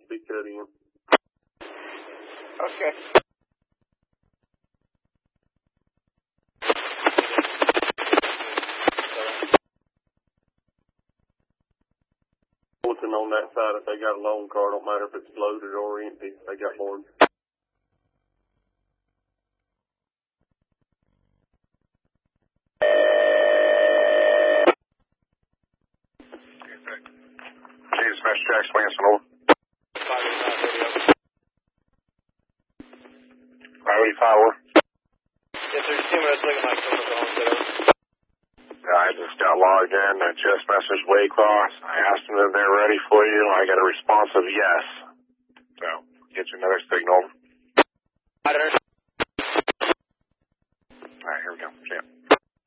be cut in. Okay. Bulletin on that side, if they got a loan car, don't matter if it's loaded or empty, they got one. Dispatch Jack, swing us over. 585 over. Yes, sir. 2 minutes looking like someone's at Homestead over. I just got logged in. I just messaged Waycross. I asked them if they're ready for you. I got a response of yes. So, get you another signal. I understand.